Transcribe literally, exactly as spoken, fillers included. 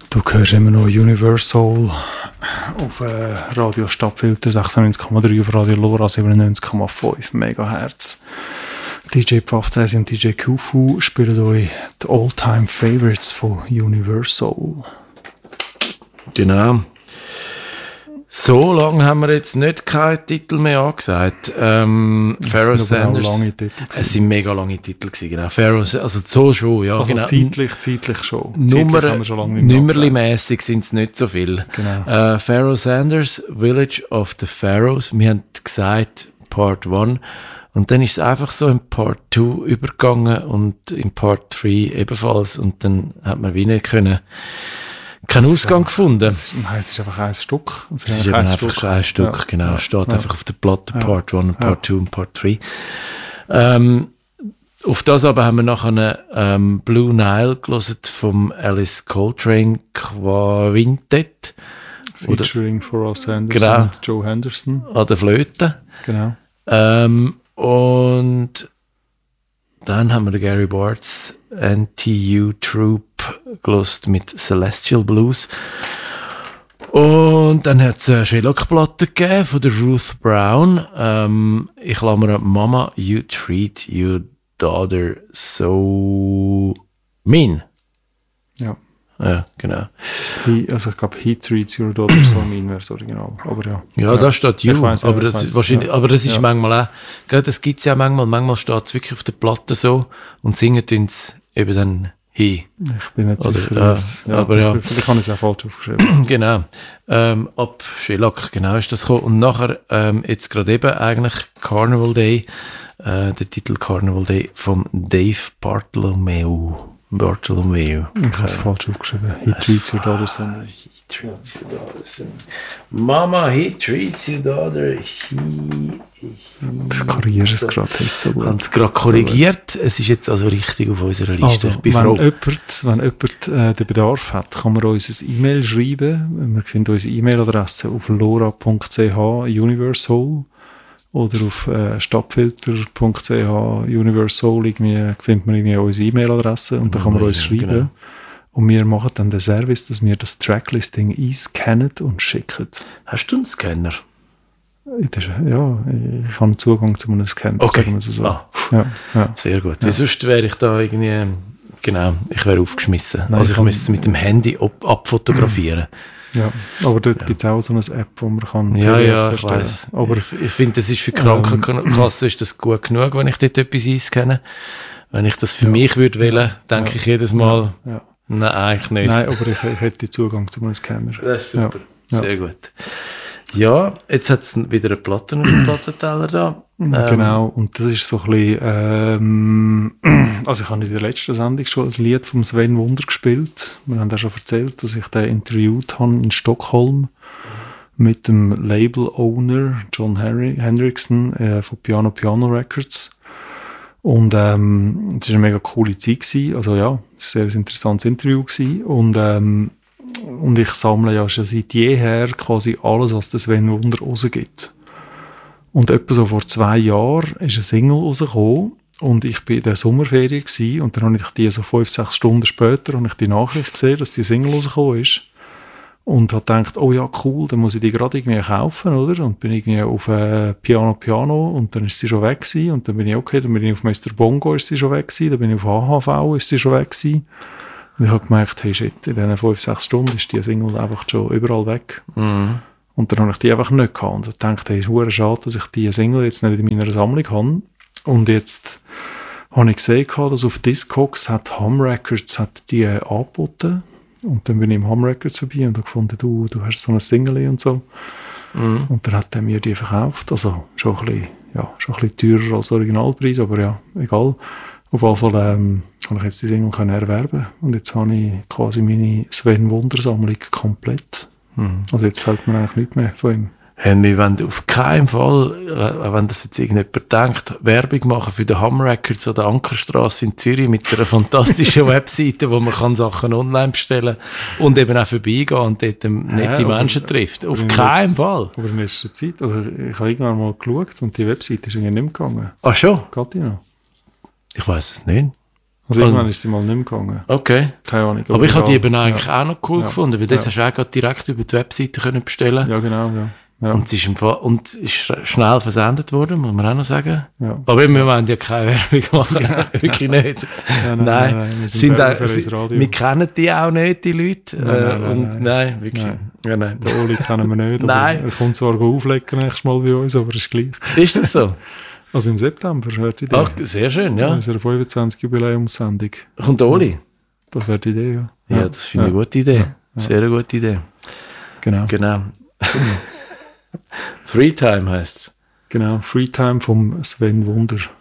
Du hörst immer noch Universal auf äh, Radio Stadtfilter sechsundneunzig Komma drei, auf Radio Lora siebenundneunzig Komma fünf Megahertz. D J Pfaffzäsi und D J Kufu spielen euch die All-Time Favorites von Universal. Genau. So lange haben wir jetzt nicht keinen Titel mehr angesagt. Ähm, Pharoah Sanders. Lange Titel es sind mega lange Titel gewesen, genau. Pharoah, also so schon, ja. Also genau. zeitlich, zeitlich schon. Nummer, zeitlich schon nicht Nummerli-mässig sind es nicht so viel. Genau. Äh, Pharoah Sanders, Village of the Pharaohs. Wir haben gesagt, Part eins. Und dann ist es einfach so in Part zwei übergegangen und in Part drei ebenfalls. Und dann hat man wie nicht können, keinen das Ausgang einfach, gefunden. Ist, nein, es ist einfach ein Stück. Es ist, ist eben ein einfach Stück. ein Stück, ja. Genau. Es steht ja. einfach auf der Platte Part eins, ja. Part zwei ja. und Part drei. Ähm, auf das aber haben wir nachher eine ähm, Blue Nile gelesen vom Alice Coltrane Quintett. Featuring Pharoah Sanders genau. und Joe Henderson. An der Flöte. Genau. Ähm, und dann haben wir den Gary Bart's N T U Troop gelost mit Celestial Blues. Und dann hat es eine Sherlock-Platte gegeben von der Ruth Brown. Ähm, ich klammere Mama, you treat your daughter so mean. Ja. Ja, genau. He, also ich glaube, he treats your daughter so mean wäre das Original. Aber ja. Ja, ja. Da steht you, weiss, aber, ja, das weiss, wahrscheinlich, ja. aber das ist ja. manchmal auch, gell, das gibt es ja manchmal, manchmal steht es wirklich auf der Platte so und singen tun es eben dann he. Ich bin nicht Oder, sicher, äh, was, ja, aber ja. Vielleicht habe ich es auch falsch aufgeschrieben. Genau. Ähm, ab Shellac, genau ist das gekommen. Und nachher, ähm, jetzt gerade eben eigentlich Carnival Day, äh, der Titel Carnival Day vom Dave Bartholomew. Bartholomew. Ich habe es falsch aufgeschrieben. He treats your daughter so. He treats your daughter so. Mama, he treats your daughter. He, he du korrigierst es gerade, das ist so gut. Ich habe es gerade korrigiert. Es ist jetzt also richtig auf unserer Liste. Also, ich bin wenn froh. jemand, wenn jemand äh, den Bedarf hat, kann man uns ein E-Mail schreiben. Wir finden unsere E-Mail-Adresse auf lora punkt c h universal oder auf äh, stadtfilter punkt c h universal. Irgendwie findet man irgendwie unsere E-Mail-Adresse und dann kann man uns schreiben. Genau. Und wir machen dann den Service, dass wir das Tracklisting einscannen und schicken. Hast du einen Scanner? Ja, ich habe Zugang zu einem Scanner. Okay. Sagen wir so. Ah. Ja, ja. Sehr gut. Ja. Wie sonst wäre ich da irgendwie, genau, ich wäre aufgeschmissen. Nein, also ich kann, müsste es mit dem Handy ab, abfotografieren. Ja, aber dort ja. gibt es auch so eine App, wo man kann Ja, ja, ich weiss. Aber ich, ich finde, das ist für die Krankenkasse ist das gut genug, wenn ich dort etwas einscanne. Wenn ich das für ja. mich würde wählen, denke ja. ich jedes Mal, ja. Ja. nein, eigentlich nicht. Nein, aber ich, ich hätte Zugang zu einem Scanner. Das ist super, ja. sehr gut. Ja, jetzt hat es wieder eine Platte auf dem Plattenteller da. Ähm, genau, und das ist so ein bisschen, ähm, also ich habe in der letzten Sendung schon ein Lied von Sven Wunder gespielt. Wir haben ja schon erzählt, dass ich den interviewt habe in Stockholm mit dem Label-Owner John Henry, Hendrickson äh, von Piano Piano Records. Und ähm, es war eine mega coole Zeit gewesen. Also ja, es war ein sehr interessantes Interview gewesen. Und ähm, Und ich sammle ja schon seit jeher quasi alles, was der Sven Wunder rausgibt. Und etwa so vor zwei Jahren ist ein Single rausgekommen und ich war in der Sommerferien gewesen, und dann habe ich die so fünf, sechs Stunden später habe ich die Nachricht gesehen, dass die Single rausgekommen ist. Und habe gedacht, oh ja, cool, dann muss ich die gerade irgendwie kaufen, oder? Und bin irgendwie auf äh, Piano Piano und dann ist sie schon weg gewesen. Und dann bin ich, okay, dann bin ich auf Mister Bongo, ist sie schon weg gewesen. Dann bin ich auf H H V, ist sie schon weg gewesen. Und ich habe gemerkt, hey shit, in diesen fünf, sechs Stunden ist die Single einfach schon überall weg. Mhm. Und dann habe ich die einfach nicht gehabt. Und ich dachte, hey, es ist verdammt schade, dass ich diese Single jetzt nicht in meiner Sammlung habe. Und jetzt habe ich gesehen, dass auf Discogs hat Hum Records hat die angeboten. Und dann bin ich im Hum Records vorbei und habe gefunden, du, du hast so eine Single und so. Mhm. Und dann hat er mir die verkauft. Also schon ein bisschen, ja, schon ein bisschen teurer als Originalpreis, aber ja, egal. Auf jeden Fall ähm, kann ich jetzt die Single können erwerben. Und jetzt habe ich quasi meine Sven Wunder-Sammlung komplett. Mhm. Also jetzt fällt mir eigentlich nichts mehr von ihm. Henry, wenn du auf keinen Fall, äh, wenn das jetzt irgendjemand denkt, Werbung machen für den Hum Records oder Ankerstrasse in Zürich mit einer fantastischen Webseite, wo man kann Sachen online bestellen und eben auch vorbeigehen und dort nette ja, Menschen trifft. Auf keinen letzter, Fall. Aber in letzter Zeit, also ich habe irgendwann mal geschaut und die Webseite ist irgendwie nicht mehr gegangen. Ach schon? Geht die noch? Ich weiss es nicht. Also irgendwann ist sie mal nicht mehr gegangen. Okay. Keine Ahnung. Aber, aber ich habe die eben ja. eigentlich auch noch cool ja. gefunden, weil dort ja. hast du auch gerade direkt über die Webseite können bestellen. Ja, genau, ja. Ja. Und es ist, im Fall, und ist schnell versendet worden, muss man auch noch sagen. Ja. Aber wir wollen ja keine Werbung machen, genau. Wirklich nicht. Ja, nein, nein, nein, nein, wir, sind sind auch, sind, wir kennen die auch nicht, die Leute. Nein, nein, nein, und nein. nein wirklich. Nein. Ja, nein. Den Oli kennen wir nicht, aber Nein. er kommt zwar auflegen nächstes Mal bei uns, aber ist gleich. Ist das so? Also im September wäre die Idee. Ach, sehr schön, ja. Unsere fünfundzwanzig Jubiläumssendung. Kommt Oli? Das wäre die Idee, ja. Ja, das finde ich eine gute Idee. Ja. Sehr eine gute Idee. Genau. Genau. Freetime heisst es. Genau, Freetime vom Sven Wunder.